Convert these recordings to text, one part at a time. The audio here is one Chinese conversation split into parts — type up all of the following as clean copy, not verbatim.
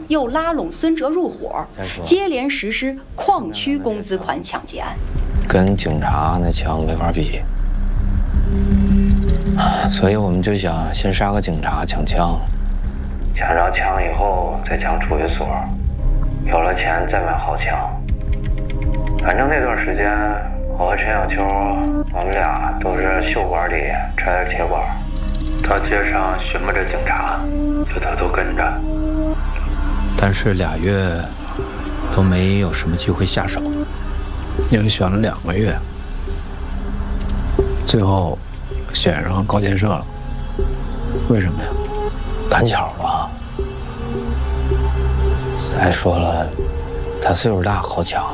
又拉拢孙哲入伙，接连实施矿区工资款抢劫案。 跟警察那枪没法比，所以我们就想先杀个警察抢枪，抢着枪以后再抢储蓄所，有了钱再买好枪。反正那段时间，我和陈小秋，我们俩都是袖管里揣着铁管，到街上寻摸着警察，就偷偷跟着。但是2月都没有什么机会下手，因为选了2个月，最后选上高建设了。为什么呀？赶巧吧。再说了，他岁数大，好抢。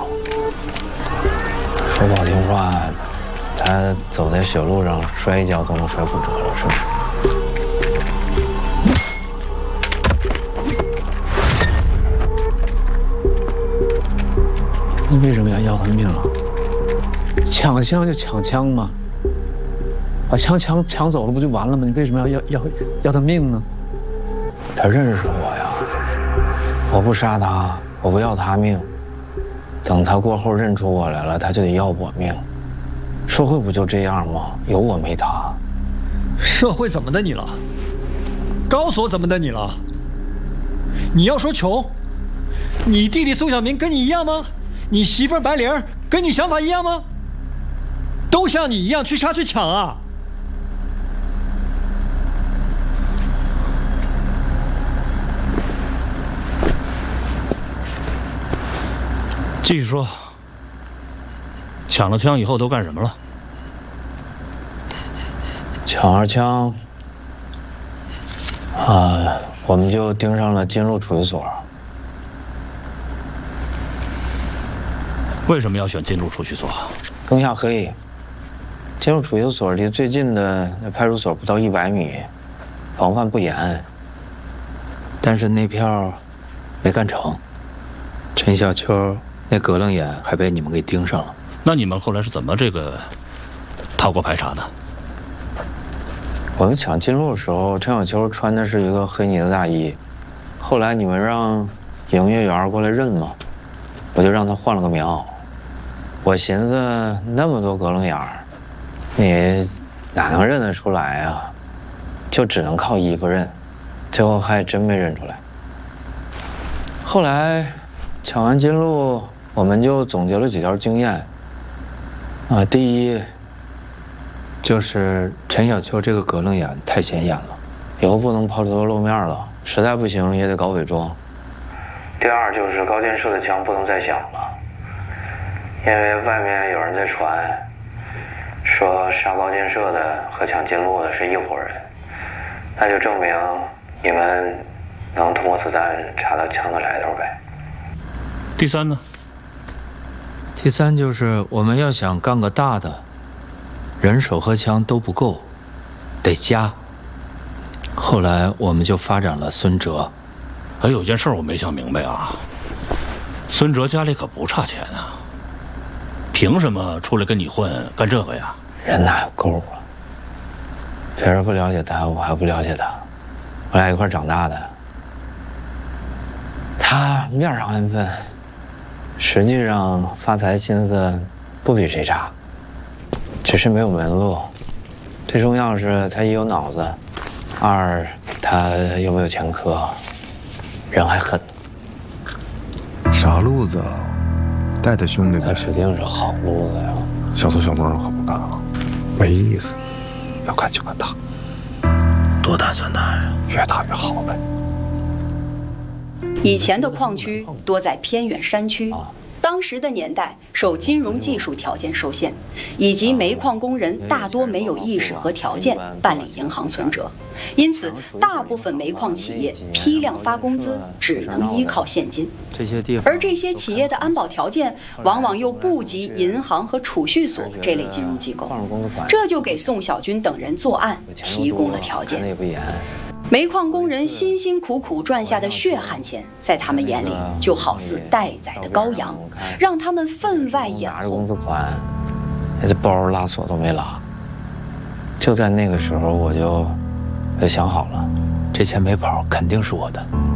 说不好听话，他走在雪路上摔一跤都能摔骨折了，是不是？你为什么要他命啊？抢枪就抢枪嘛，把枪抢走了不就完了吗？你为什么要他命呢？他认识我呀，我不杀他，我不要他命。等他过后认出我来了，他就得要我命。社会不就这样吗？有我没他。 社会怎么的你了？高所怎么的你了？你要说穷，你弟弟宋小明跟你一样吗？你媳妇白玲跟你想法一样吗？都像你一样去杀去抢啊？ 继续说，抢了枪以后都干什么了？ 抢了枪，我们就盯上了金鹿储蓄所。 为什么要选金鹿储蓄所？ 更下黑。金鹿储蓄所离最近的那派出所不到100米，防范不严。但是那票没干成，陈小秋那葛楞眼还被你们给盯上了。 那你们后来是怎么逃过排查的？ 我们抢金鹿的时候，陈小秋穿的是一个黑呢子大衣，后来你们让营业员过来认嘛，我就让他换了个棉袄。我寻思那么多葛楞眼儿，你哪能认得出来啊？就只能靠衣服认，最后还真没认出来。后来抢完金鹿，我们就总结了几条经验。第一，就是陈小秋这个葛楞眼太显眼了，以后不能抛头露面了，实在不行也得搞伪装。第二就是高建设的枪不能再响了，因为外面有人在传，说杀高建设的和抢金鹿的是一伙人，那就证明你们能通过子弹查到枪的来头呗。 第三呢？ 第三就是我们要想干个大的，人手和枪都不够，得加。后来我们就发展了孙哲。 有件事我没想明白啊，孙哲家里可不差钱啊，凭什么出来跟你混干这个呀？ 人哪有够啊？别人不了解他，我还不了解他，我俩一块长大的。他面上安分，实际上发财心思不比谁差，只是没有门路。最重要的是他一有脑子，二他又没有前科，人还狠。 傻路子，带着兄弟那指定是好路子呀。 小偷小摸可不干啊，没意思。要干就干大。 多大算大呀？ 越大越好呗。 以前的矿区多在偏远山区，当时的年代受金融技术条件受限，以及煤矿工人大多没有意识和条件办理银行存折，因此大部分煤矿企业批量发工资只能依靠现金。而这些企业的安保条件往往又不及银行和储蓄所这类金融机构，这就给宋小军等人作案提供了条件。煤矿工人辛辛苦苦赚下的血汗钱，在他们眼里就好似待宰的羔羊，让他们分外眼红。 工资款，那这包拉锁都没拉。就在那个时候，我就想好了，这钱没跑，肯定是我的。